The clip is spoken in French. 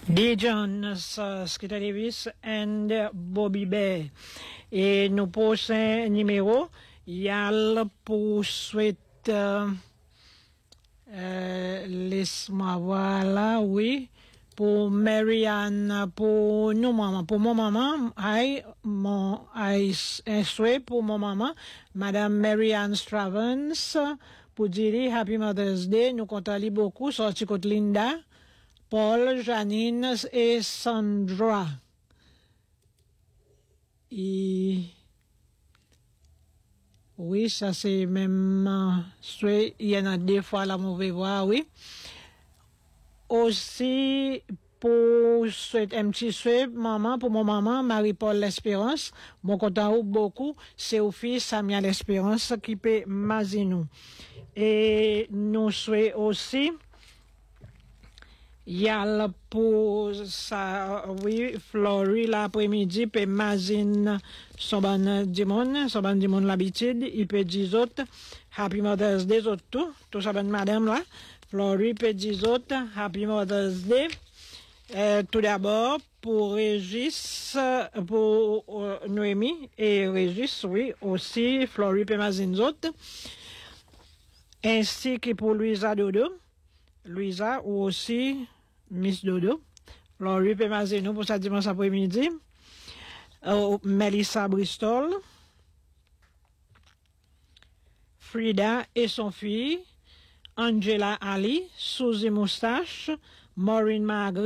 Dijon, Skita Davis and Bobby Bear. Et nous prochain numéro, il y a le poursuite, laisse-moi voir là, oui, pour Marianne, pour nous maman, pour mon maman, un souhait pour mon maman, Madame Marianne Stravens, pour dire Happy Mother's Day, nous comptons beaucoup, sorti côté Linda, Paul, Janine et Sandra. Et oui, ça c'est même souhait, il y en a des fois la mauvaise voix, oui. Aussi, pour un petit souhait, maman, pour mon maman, Marie-Paul L'Espérance, mon content beaucoup, c'est au fils Samuel L'Espérance qui peut Mazinou. Et nous souhaitons aussi, il y a pour ça, oui, Florie l'après-midi, peut Mazine, son ban dimon l'habitude, il peut dire autres, Happy Mother's Day, tout ça, ben madame là, Florie peut dire autres, Happy Mother's Day. Tout d'abord, pour Régis, pour Noémie et Régis, oui, aussi, Florie peut Mazine autres, ainsi que pour Louisa Dodo, Louisa ou aussi, Miss Dodo, Laurie Pemazeno pour sa dimanche après-midi, Melissa Bristol, Frida et son fille, Angela Ali, Suzy Moustache, Maureen Magri,